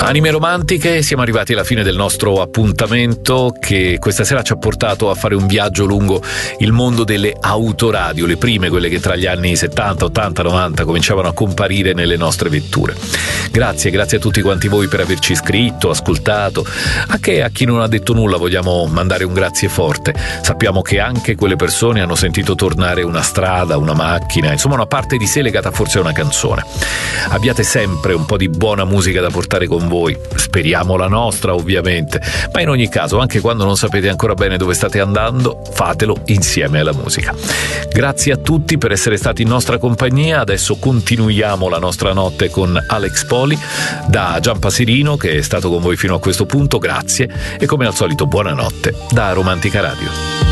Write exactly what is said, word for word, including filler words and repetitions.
Anime romantiche, siamo arrivati alla fine del nostro appuntamento che questa sera ci ha portato a fare un viaggio lungo il mondo delle autoradio, le prime, quelle che tra gli anni settanta, ottanta, novanta cominciavano a comparire nelle nostre vetture. Grazie, grazie a tutti quanti voi per averci iscritto, ascoltato. Anche a chi non ha detto nulla vogliamo mandare un grazie forte. Sappiamo che anche quelle persone hanno sentito tornare una strada, una macchina, insomma una parte di sé legata forse a una canzone. Abbiate sempre un po' di buona musica da portare con voi. Speriamo la nostra, ovviamente, ma in ogni caso, anche quando non sapete ancora bene dove state andando, fatelo insieme alla musica. Grazie a tutti per essere stati in nostra compagnia. Adesso continuiamo la nostra notte con Alex Poli. Da Gian Passerino, che è stato con voi fino a questo punto, grazie, e come al solito buonanotte da Romantica Radio.